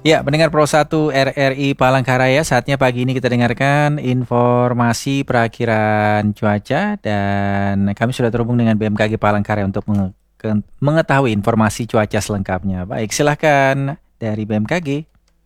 Ya, pendengar Pro 1 RRI Palangkaraya, saatnya pagi ini kita dengarkan informasi perakhiran cuaca dan kami sudah terhubung dengan BMKG Palangkaraya untuk mengetahui informasi cuaca selengkapnya. Baik, silahkan dari BMKG.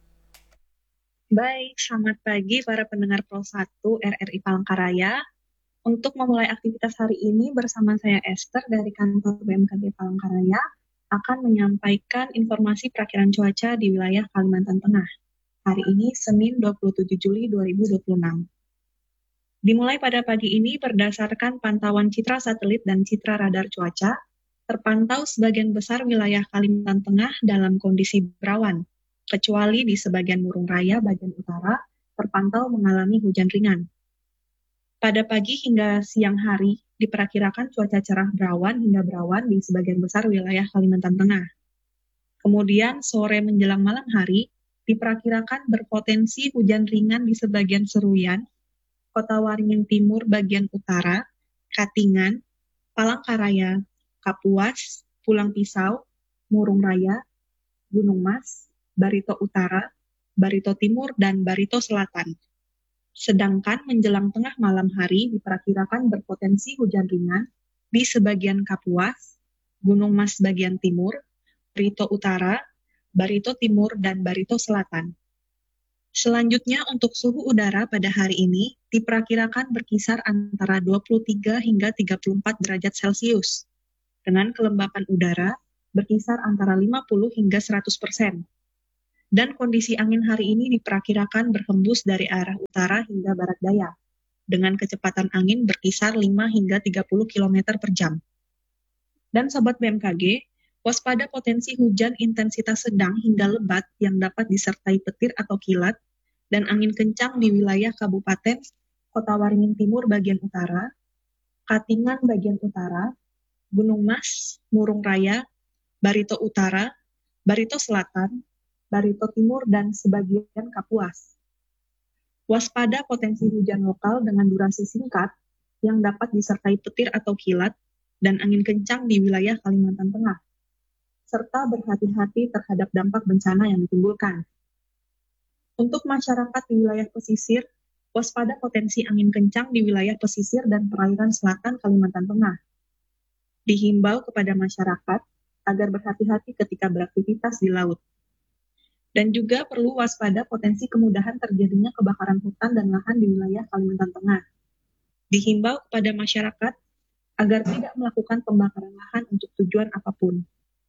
Baik, selamat pagi para pendengar Pro 1 RRI Palangkaraya. Untuk memulai aktivitas hari ini bersama saya Esther dari kantor BMKG Palangkaraya akan menyampaikan informasi perakhiran cuaca di wilayah Kalimantan Tengah. Hari ini Senin 27 Juli 2026. Dimulai pada pagi ini berdasarkan pantauan citra satelit dan citra radar cuaca, terpantau sebagian besar wilayah Kalimantan Tengah dalam kondisi berawan, kecuali di sebagian Murung Raya bagian utara terpantau mengalami hujan ringan. Pada pagi hingga siang hari, diperkirakan cuaca cerah berawan hingga berawan di sebagian besar wilayah Kalimantan Tengah. Kemudian sore menjelang malam hari, diperkirakan berpotensi hujan ringan di sebagian Seruyan, Kota Waringin Timur bagian utara, Katingan, Palangkaraya, Kapuas, Pulang Pisau, Murung Raya, Gunung Mas, Barito Utara, Barito Timur, dan Barito Selatan. Sedangkan menjelang tengah malam hari diperkirakan berpotensi hujan ringan di sebagian Kapuas, Gunung Mas bagian timur, Barito Utara, Barito Timur, dan Barito Selatan. Selanjutnya untuk suhu udara pada hari ini diperkirakan berkisar antara 23 hingga 34 derajat Celcius, dengan kelembapan udara berkisar antara 50 hingga 100%. Dan kondisi angin hari ini diperkirakan berhembus dari arah utara hingga barat daya, dengan kecepatan angin berkisar 5 hingga 30 km per jam. Dan Sobat BMKG, waspada potensi hujan intensitas sedang hingga lebat yang dapat disertai petir atau kilat, dan angin kencang di wilayah Kabupaten Kota Waringin Timur bagian utara, Katingan bagian utara, Gunung Mas, Murung Raya, Barito Utara, Barito Selatan, Barito Timur, dan sebagian Kapuas. Waspada potensi hujan lokal dengan durasi singkat yang dapat disertai petir atau kilat dan angin kencang di wilayah Kalimantan Tengah, serta berhati-hati terhadap dampak bencana yang ditimbulkan. Untuk masyarakat di wilayah pesisir, waspada potensi angin kencang di wilayah pesisir dan perairan selatan Kalimantan Tengah. Dihimbau kepada masyarakat agar berhati-hati ketika beraktivitas di laut. Dan juga perlu waspada potensi kemudahan terjadinya kebakaran hutan dan lahan di wilayah Kalimantan Tengah. Dihimbau kepada masyarakat agar tidak melakukan pembakaran lahan untuk tujuan apapun.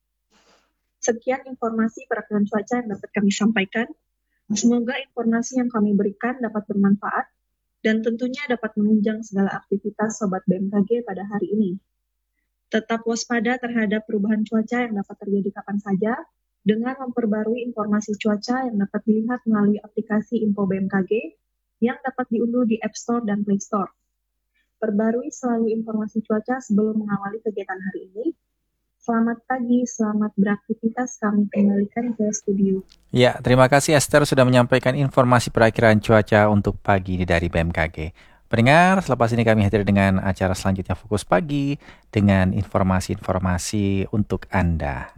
Sekian informasi perakhiran cuaca yang dapat kami sampaikan. Semoga informasi yang kami berikan dapat bermanfaat dan tentunya dapat menunjang segala aktivitas Sobat BMKG pada hari ini. Tetap waspada terhadap perubahan cuaca yang dapat terjadi kapan saja, dengan memperbarui informasi cuaca yang dapat dilihat melalui aplikasi Info BMKG yang dapat diunduh di App Store dan Play Store. Perbarui selalu informasi cuaca sebelum mengawali kegiatan hari ini. Selamat pagi, selamat beraktivitas, kami kembalikan ke studio. Ya, terima kasih Esther sudah menyampaikan informasi perakhiran cuaca untuk pagi ini dari BMKG. Pendengar, selepas ini kami hadir dengan acara selanjutnya Fokus Pagi dengan informasi-informasi untuk Anda.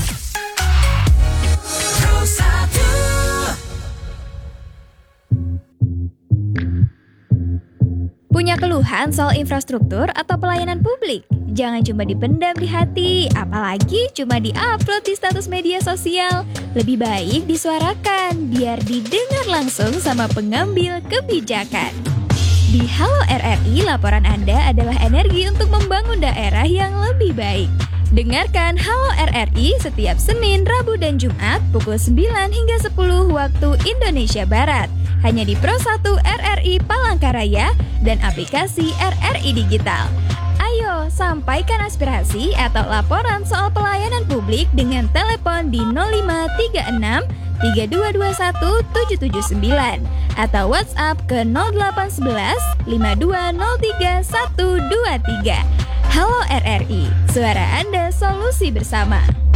Punya keluhan soal infrastruktur atau pelayanan publik? Jangan cuma dipendam di hati, apalagi cuma di-upload di status media sosial. Lebih baik disuarakan, biar didengar langsung sama pengambil kebijakan. Di Halo RRI, laporan Anda adalah energi untuk membangun daerah yang lebih baik. Dengarkan Halo RRI setiap Senin, Rabu, dan Jumat pukul 9 hingga 10 waktu Indonesia Barat. Hanya di Pro 1 RRI Palangkaraya dan aplikasi RRI Digital. Ayo, sampaikan aspirasi atau laporan soal pelayanan publik dengan telepon di 0536 3221 779 atau WhatsApp ke 0811 5203 123. Halo RRI, suara Anda solusi bersama.